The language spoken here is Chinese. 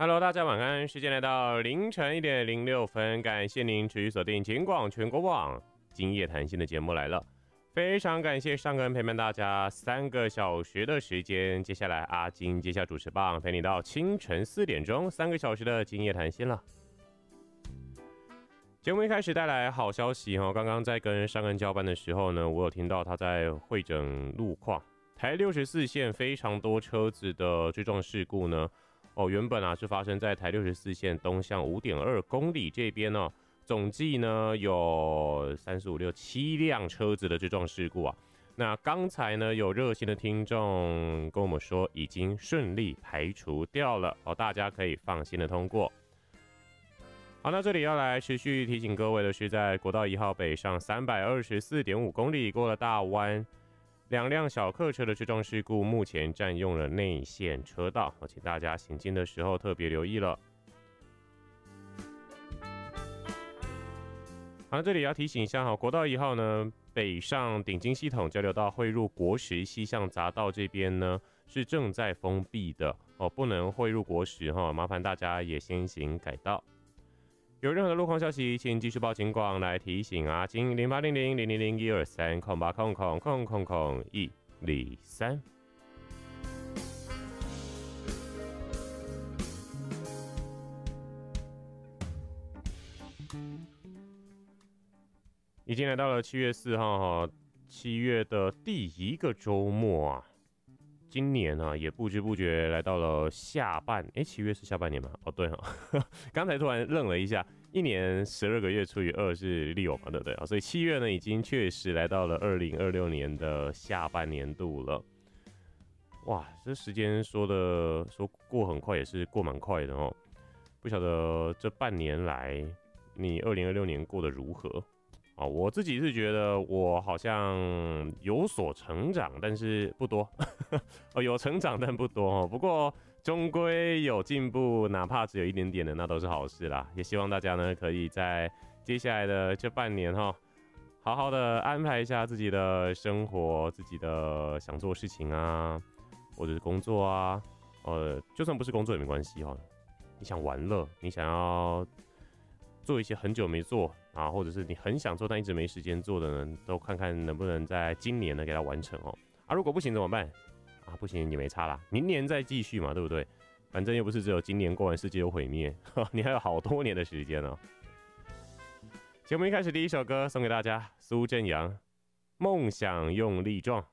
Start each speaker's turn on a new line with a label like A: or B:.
A: Hello， 大家晚安，时间来到凌晨1:06，感谢您持续锁定警广全国网今夜谈心的节目来了，非常感谢上个人陪伴大家3个小时的时间，接下来阿金接下主持棒，陪你到清晨4点钟，3个小时的今夜谈心了。节目一开始带来好消息哦，刚刚在跟上恩交班的时候呢，我有听到他在会诊路况，台64线非常多车子的追撞事故呢。原本是发生在台64线东向5.2公里这边哦，总计呢有3、4、5、6、7辆车子的追撞事故啊。那刚才呢有热心的听众跟我们说，已经顺利排除掉了哦，大家可以放心的通过。好，那这里要来持续提醒各位的是，在国道1号北上324.5公里过了大弯。2辆小客车的追撞事故，目前占用了内线车道，请大家行进的时候特别留意了。好，这里要提醒一下，国道1号呢，北上顶金系统交流道汇入国十西向匝道这边呢，是正在封闭的不能汇入国十麻烦大家也先行改道。有任何的路况消息，请继续报警广来提醒阿金0800-000-123-0800-103。已经来到了7月4号7月的第一个周末啊。今年也不知不觉来到了下半，7月是下半年吗？对刚才突然愣了一下，1年12个月除以2是6嘛，对不对？所以7月呢，已经确实来到了2026年的下半年度了。哇，这时间说过很快，也是过蛮快的哦。不晓得这半年来，你2026年过得如何？我自己是觉得我好像有所成长，但是不多有成长但不多不过终归有进步，哪怕只有一点点的，那都是好事啦。也希望大家呢，可以在接下来的这半年好好的安排一下自己的生活，自己的想做事情啊，或者是工作啊，就算不是工作也没关系你想玩乐，你想要做一些很久没做或者是你很想做但一直没时间做的呢，都看看能不能在今年呢给它完成如果不行怎么办不行也没差啦，明年再继续嘛，对不对？反正又不是只有今年过完世界又毁灭你还有好多年的时间节目一开始第一首歌送给大家，苏振阳，梦想用力撞。